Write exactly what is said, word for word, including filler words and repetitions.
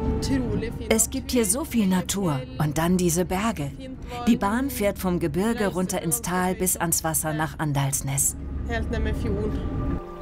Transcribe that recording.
Es gibt hier so viel Natur und dann diese Berge. Die Bahn fährt vom Gebirge runter ins Tal bis ans Wasser nach Andalsnes. Helt ned med fjorden.